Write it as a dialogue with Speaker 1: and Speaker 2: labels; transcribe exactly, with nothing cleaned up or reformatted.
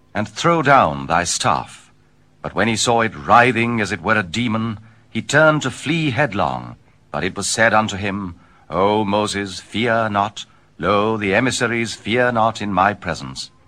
Speaker 1: and throw down thy staff. But when he saw it writhing as it were a demon, he turned to flee headlong. But it was said unto him, O Moses, fear not. Lo, the emissaries fear not in my presence.